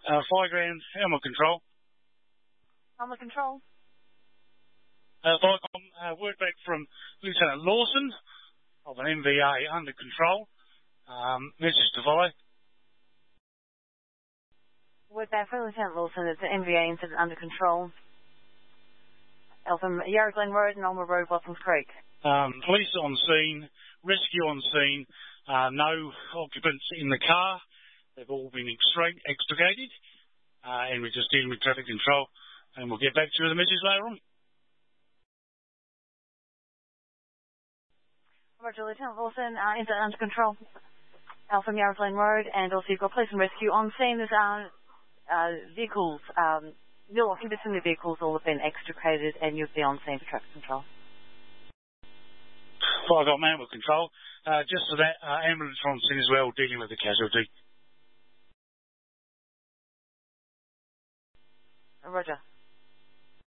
Fireground, Helmet Control. Helmet Control. Vicom, word back from Lieutenant Lawson of an MVA under control. Message to follow. Word back from Lieutenant Lawson that the MVA incident under control. From Yarra Glen Road and Ulmer Road, Blossoms Creek. Police on scene, rescue on scene, no occupants in the car. They've all been extricated, and we're just dealing with traffic control, and we'll get back to you with a message later on. Roger, Lieutenant Lawson, incident under control. From Yarra Glen Road, and also you've got police and rescue on scene. There's vehicles, nil occupants in the vehicles all have been extricated, and you'll be on scene for traffic control. Vicom, Helmet Control. Just for that, ambulance on scene as well, dealing with the casualty. Roger.